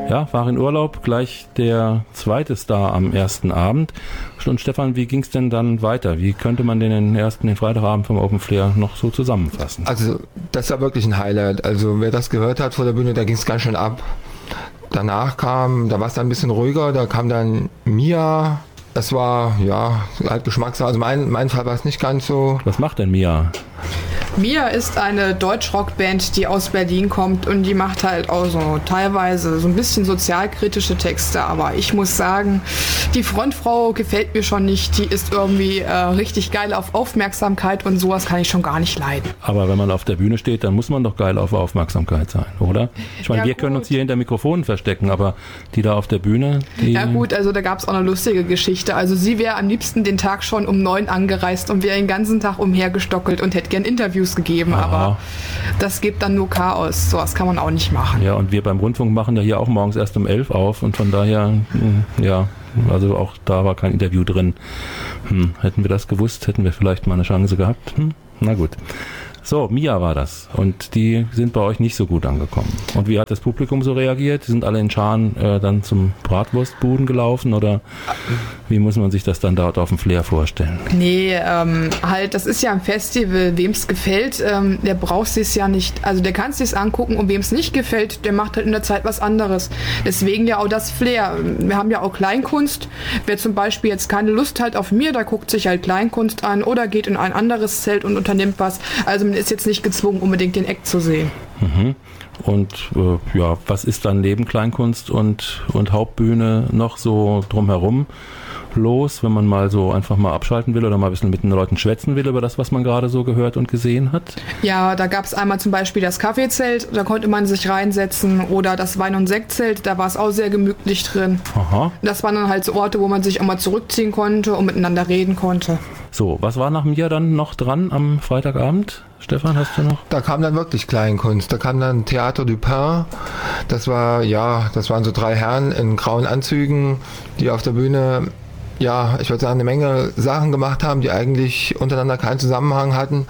Ja, war in Urlaub, gleich der zweite Star am ersten Abend. Und Stefan, wie ging es denn dann weiter? Wie könnte man den Freitagabend vom Open Flair noch so zusammenfassen? Also das war wirklich ein Highlight. Also wer das gehört hat vor der Bühne, da ging es ganz schön ab. Danach da war es dann ein bisschen ruhiger, da kam dann Mia. Das war, ja, halt Geschmackssache. Also mein Fall war es nicht ganz so. Was macht denn Mia? Mia ist eine Deutschrockband, die aus Berlin kommt und die macht halt auch so teilweise so ein bisschen sozialkritische Texte, aber ich muss sagen, die Frontfrau gefällt mir schon nicht, die ist irgendwie richtig geil auf Aufmerksamkeit und sowas kann ich schon gar nicht leiden. Aber wenn man auf der Bühne steht, dann muss man doch geil auf Aufmerksamkeit sein, oder? Ich meine, wir können uns hier hinter Mikrofonen verstecken, aber die da auf der Bühne, die... Ja gut, also da gab es auch eine lustige Geschichte, also sie wäre am liebsten den Tag schon um 9 angereist und wäre den ganzen Tag umhergestockelt und hätte gern Interviews gegeben, Aha. aber das gibt dann nur Chaos. Sowas kann man auch nicht machen. Ja, und wir beim Rundfunk machen ja hier auch morgens erst um 11 auf und von daher, ja, also auch da war kein Interview drin. Hätten wir das gewusst, hätten wir vielleicht mal eine Chance gehabt. Na gut. So, Mia war das. Und die sind bei euch nicht so gut angekommen. Und wie hat das Publikum so reagiert? Die sind alle in Scharen dann zum Bratwurstbuden gelaufen oder wie muss man sich das dann dort auf dem Flair vorstellen? Nee, halt, das ist ja ein Festival. Wem es gefällt, der braucht es ja nicht. Also der kann es sich angucken und wem es nicht gefällt, der macht halt in der Zeit was anderes. Deswegen ja auch das Flair. Wir haben ja auch Kleinkunst. Wer zum Beispiel jetzt keine Lust hat auf mir, der guckt sich halt Kleinkunst an oder geht in ein anderes Zelt und unternimmt was. Also man ist jetzt nicht gezwungen, unbedingt den Act zu sehen. Mhm. Und ja, was ist dann neben Kleinkunst und Hauptbühne noch so drumherum los, wenn man mal so einfach mal abschalten will oder mal ein bisschen mit den Leuten schwätzen will über das, was man gerade so gehört und gesehen hat? Ja, da gab es einmal zum Beispiel das Kaffeezelt, da konnte man sich reinsetzen oder das Wein- und Sektzelt, da war es auch sehr gemütlich drin. Aha. Das waren dann halt so Orte, wo man sich auch mal zurückziehen konnte und miteinander reden konnte. So, was war nach mir dann noch dran am Freitagabend? Stefan, hast du noch? Da kam dann wirklich Kleinkunst. Da kam dann Theater du Pain. Das waren so 3 Herren in grauen Anzügen, die auf der Bühne, ja, ich würde sagen, eine Menge Sachen gemacht haben, die eigentlich untereinander keinen Zusammenhang hatten.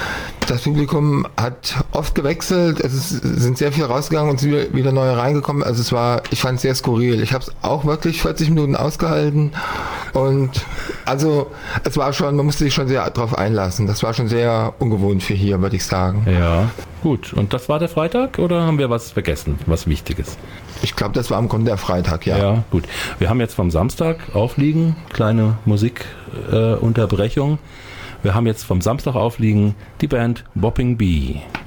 Das Publikum hat oft gewechselt, sind sehr viel rausgegangen und sind wieder neue reingekommen. Also ich fand es sehr skurril. Ich habe es auch wirklich 40 Minuten ausgehalten und also es war schon, man musste sich schon sehr darauf einlassen. Das war schon sehr ungewohnt für hier, würde ich sagen. Ja, gut. Und das war der Freitag oder haben wir was vergessen, was Wichtiges? Ich glaube, das war im Grunde der Freitag, ja. Ja, gut. Wir haben jetzt vom Samstag aufliegen, kleine Musikunterbrechung. Wir haben jetzt vom Samstag aufliegen die Band Bopping Bee.